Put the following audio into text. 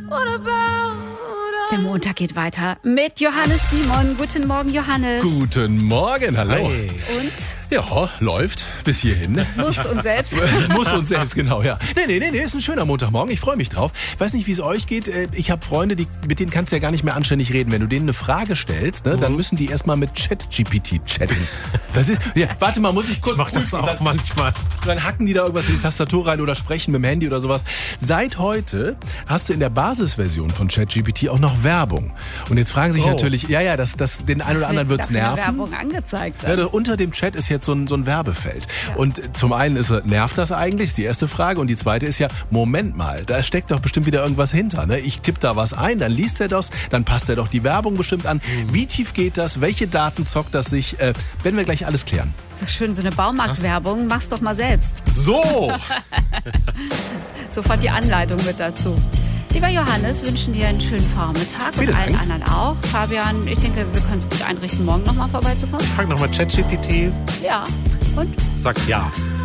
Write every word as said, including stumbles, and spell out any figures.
Der Montag geht weiter mit Johannes Simon. Guten Morgen, Johannes. Guten Morgen, hallo. Hi. Und? Ja, läuft bis hierhin. Muss und selbst. Muss und selbst, genau, ja. Nee, nee, nee, nee, ist ein schöner Montagmorgen. Ich freue mich drauf. Weiß nicht, wie es euch geht. Ich habe Freunde, die, mit denen kannst du ja gar nicht mehr anständig reden. Wenn du denen eine Frage stellst, ne, mhm. dann müssen die erstmal mit ChatGPT chatten. Das ist, ja, warte mal, muss ich kurz... Ich mach das auch dann, manchmal. Dann hacken die da irgendwas in die Tastatur rein oder sprechen mit dem Handy oder sowas. Seit heute hast du in der Basisversion von ChatGPT auch noch Werbung. Und jetzt fragen sich oh. natürlich, ja, ja, das, das, den einen oder anderen wird's nerven. Werbung angezeigt. Ja, da, unter dem Chat ist jetzt so ein, so ein Werbefeld. Ja. Und zum einen ist, nervt das eigentlich, ist die erste Frage. Und die zweite ist ja, Moment mal, da steckt doch bestimmt wieder irgendwas hinter. Ne? Ich tippe da was ein, dann liest er das, dann passt er doch die Werbung bestimmt an. Mhm. Wie tief geht das? Welche Daten zockt das sich? Äh, werden wir gleich alles klären. So schön, so eine Baumarktwerbung. Mach's doch mal selbst. So! Sofort die Anleitung mit dazu. Lieber Johannes, wünschen dir einen schönen Vormittag und Vielen allen Dank. anderen auch. Fabian, ich denke, wir können es gut einrichten, morgen nochmal vorbeizukommen. Ich frage nochmal ChatGPT. Ja. Und? Sagt ja.